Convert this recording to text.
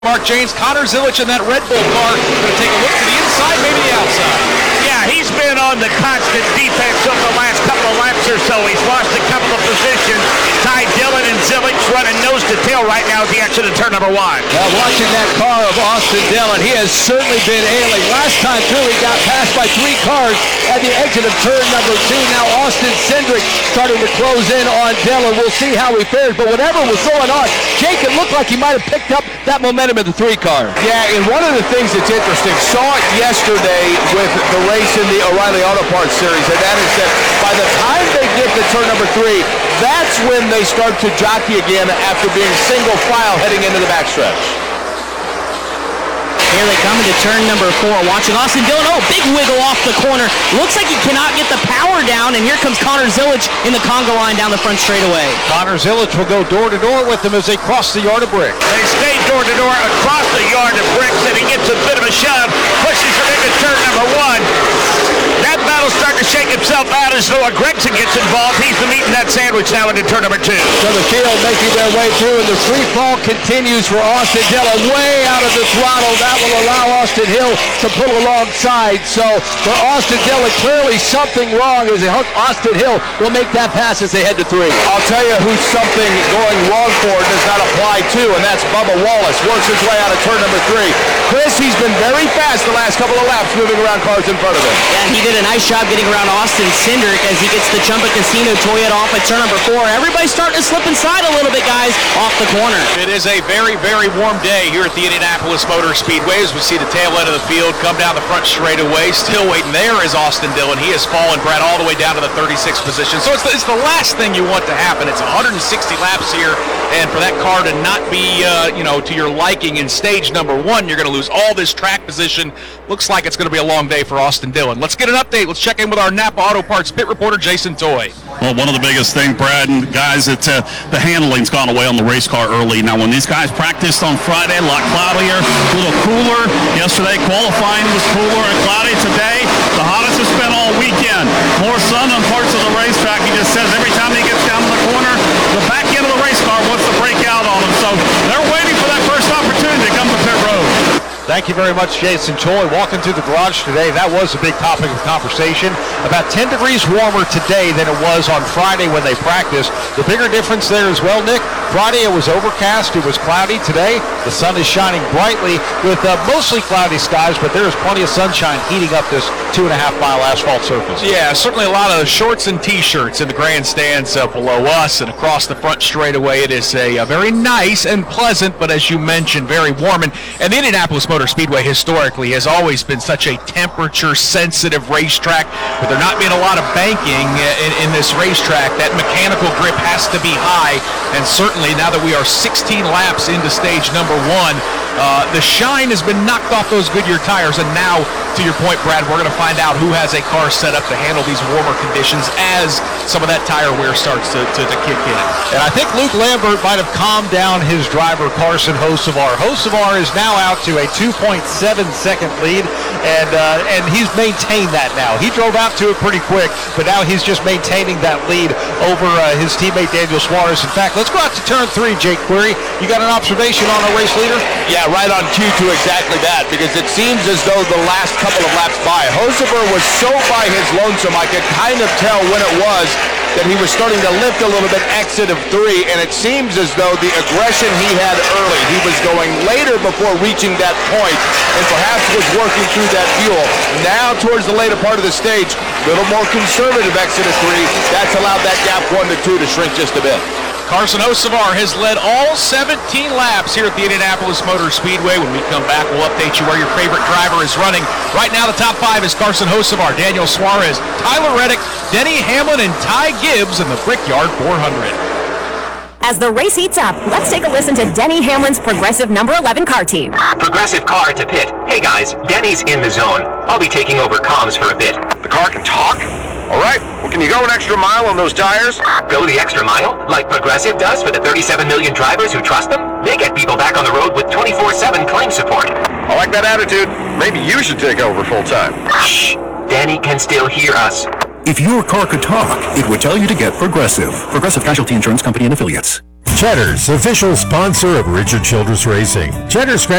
Mark James, Connor Zilic in that Red Bull car. Going to take a look to the inside, maybe the outside. Yeah, he's been on the constant defense over the last couple of laps or so. He's lost a couple of positions. Ty Dillon and Zilic running nose to tail right now as he exits turn number 1. Now watching that car of Austin Dillon, he has certainly been ailing. Last time through, he got passed by 3 cars at the exit of turn number 2. Now Austin Cindric starting to close in on Dillon. We'll see how he fares, but whatever was going on, Jake, it looked like he might have picked up that momentum in the 3 car. Yeah, and one of the things that's interesting, saw it yesterday with the race in the O'Reilly Auto Parts Series, and that is that by the time they get to turn number 3, that's when they start to jockey again after being single file heading into the backstretch. Here they come into turn number 4. Watching Austin Dillon. Oh, big wiggle off the corner. Looks like he cannot get the power down, and here comes Connor Zilic in the conga line down the front straightaway. Connor Zilic will go door to door with them as they cross the yard of bricks. They stay door to door across the yard of bricks, and he gets a bit of a shove, pushes him into turn number 1. That battle's starting to shake itself out as Noah Gregson gets involved. He's been eating that sandwich now into turn number 2. So the field making their way through, and the free fall continues for Austin Dillon. Way out of the throttle. That will allow Austin Hill to pull alongside. So for Austin Dillon, clearly something wrong as Austin Hill will make that pass as they head to 3. I'll tell you who's something going wrong for does not apply to, and that's Bubba Wallace. Works his way out of turn number 3. Chris, he's been very fast the last couple of laps moving around cars in front of him. Yeah, he did a nice job getting around Austin Cindric as he gets the Chumba Casino Toyota off at turn number 4. Everybody's starting to slip inside a little bit, guys, off the corner. It is a very, very warm day here at the Indianapolis Motor Speedway as we see the tail end of the field come down the front straightaway. Still waiting there is Austin Dillon. He has fallen, Brad, all the way down to the 36th position. So it's the last thing you want to happen. It's 160 laps here, and for that car to not be, to your liking in stage number 1, you're going to lose all this track position. Looks like it's going to be a long day for Austin Dillon. Let's get an update. Let's check in with our Napa Auto Parts pit reporter, Jason Toy. Well, one of the biggest things, Brad, and guys, the handling's gone away on the race car early. Now, when these guys practiced on Friday, a lot cloudier, a little cooler. Yesterday, qualifying was cooler and cloudy. Today, the hottest it's been all weekend. More sun on parts of the racetrack. He just says every time he gets down to the corner, the back end of the race car wants to break out on him. So they're waiting for that first opportunity to come to pit road. Thank you very much, Jason Toy. Walking through the garage today, that was a big topic of conversation. About 10 degrees warmer today than it was on Friday when they practiced. The bigger difference there as well, Nick, Friday it was overcast, it was cloudy. Today, the sun is shining brightly with mostly cloudy skies, but there is plenty of sunshine heating up this 2.5-mile asphalt surface. Yeah, certainly a lot of shorts and T-shirts in the grandstands below us and across the front straightaway. It is a very nice and pleasant, but as you mentioned, very warm. And the Indianapolis Motor Speedway historically has always been such a temperature-sensitive racetrack. With there not being a lot of banking in this racetrack, that mechanical grip has to be high. And certainly now that we are 16 laps into stage number 1, the shine has been knocked off those Goodyear tires. And now, to your point, Brad, we're going to find out who has a car set up to handle these warmer conditions as some of that tire wear starts to kick in. And I think Luke Lambert might have calmed down his driver, Carson Hocevar. Hocevar is now out to a 2.7-second lead, and he's maintained that now. He drove out to it pretty quick, but now he's just maintaining that lead over his teammate Daniel Suarez. In fact, let's go out to turn 3, Jake Query. You got an observation on our race leader? Yeah, right on cue to exactly that, because it seems as though the last couple of laps by, Hocevar was so by his lonesome, I could kind of tell when it was that he was starting to lift a little bit exit of 3, and it seems as though the aggression he had early, he was going later before reaching that point, and perhaps was working through that fuel. Now, towards the later part of the stage, a little more conservative exit of 3. That's allowed that gap 1 to 2 to shrink just a bit. Carson Hocevar has led all 17 laps here at the Indianapolis Motor Speedway. When we come back, we'll update you where your favorite driver is running. Right now, the top 5 is Carson Hocevar, Daniel Suarez, Tyler Reddick, Denny Hamlin, and Ty Gibbs in the Brickyard 400. As the race heats up, let's take a listen to Denny Hamlin's Progressive number 11 car team. Progressive car to pit. Hey guys, Denny's in the zone. I'll be taking over comms for a bit. The car can talk? All right, well, can you go an extra mile on those tires? Go the extra mile, like Progressive does for the 37 million drivers who trust them? They get people back on the road with 24/7 claim support. I like that attitude. Maybe you should take over full time. Shh, Denny can still hear us. If your car could talk, it would tell you to get Progressive. Progressive Casualty Insurance Company and Affiliates. Cheddar's, official sponsor of Richard Childress Racing. Cheddar's